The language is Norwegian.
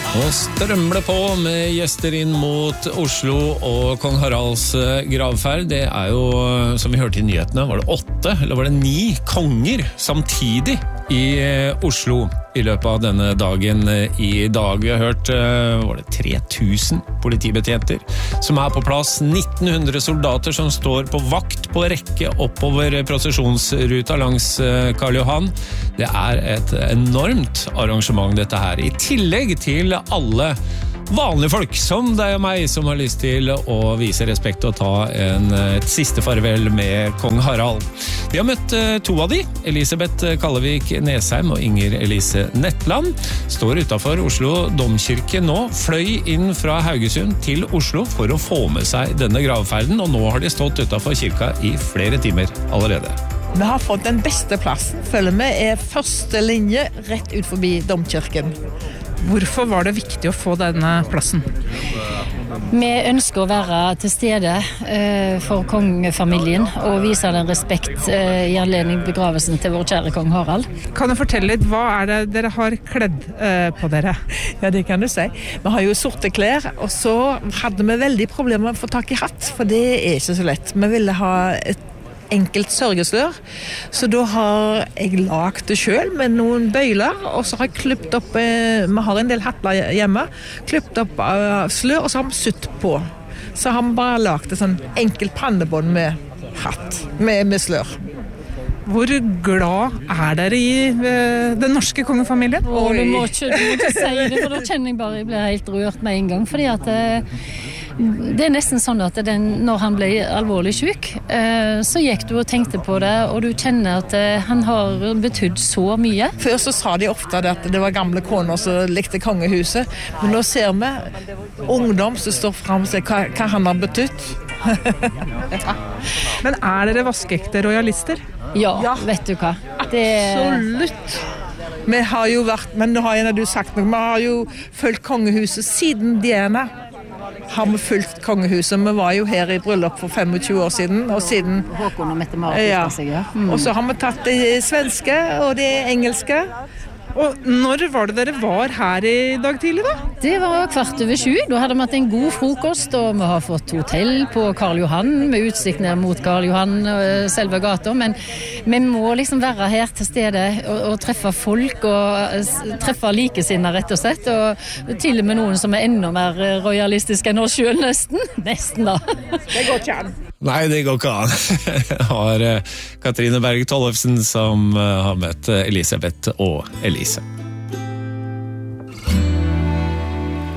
Nå strømmer det på med gjester inn mot Oslo og Kong Haralds gravferd. Det jo, som vi hørte i nyhetene, var det 8 eller var det 9 konger samtidig i Oslo i løpet av denne dagen i dag. Vi har hørt, var det 3000 politibetjenter som på plass, 1900 soldater som står på vakt på rekke oppover prosesjonsruta langs Karl Johan. Det et enormt arrangement dette her, i tillegg til alle vanlige folk som deg og meg som har lyst til å vise respekt og ta et siste farvel med Kong Harald. Vi har møtt 2 av de, Elisabeth Kallevik Nesheim og Inger Elise Netland, står utenfor Oslo Domkirke nå, fløy inn fra Haugesund til Oslo for å få med seg denne gravferden, og nå har de stått utenfor kirka i flere timer allerede. Vi har fått den beste plassen, føler vi, første linje rett ut forbi Domkirken. Hvorfor var det viktig å få denne plassen? Vi ønsker å være til stede for kongefamilien og vise den respekt i anledning begravelsen til vår kjære kong Harald. Kan du fortelle litt, hva det dere har kledd på dere? Ja, det kan du si. Vi har jo sorte klær, og så hadde vi veldig problemer med å få tak i hatt, for det ikke så lett. Vi ville ha et enkelt sørgeslør, så da har jeg lagt det selv med noen bøyler, og så har jeg klippet opp, vi har en del hattler hjemme, klippet opp slør, og så har vi sytt på. Så har vi bare lagt et sånn enkelt pannebånd med hatt, med slør. Hvor glad dere i den norske kongefamilien? Du må ikke si det, for da kjenner jeg bare, jeg blir helt rørt med en gang, fordi at det nesten sånn at når han ble alvorlig syk, så gikk du og tenkte på det, og du kjenner at han har betydd så mye. Før så sa de ofte at det var gamle koner som likte kongehuset, men nå ser vi ungdom som står frem og sier hva han har betydd. Men dere vaskeekte royalister? Ja, vet du hva? Absolutt. Vi har jo vært, men nå har du sagt noe, vi har jo fulgt kongehuset siden Diana. Har vi fulgt kongehuset. Vi var jo her i bryllup for 25 år siden, og siden Håkon og Mette-Marit, ja. Og så har vi tatt det svenske og det engelske. Og når var det dere var her i dag tidlig da? Det var 7:15. Da hadde vi hatt en god frokost, og vi har fått hotell på Karl Johan, med utsikt ned mot Karl Johan, selve gata, men vi må liksom være her til stede og treffe folk, og treffe likesinner rett og slett, og til og med noen som enda mer royalistiske enn oss selv, nesten da. Det går ikke an. Nei, det går ikke an. Har Katrine Berg Tollefsen som har møtt Elisabeth og Elise.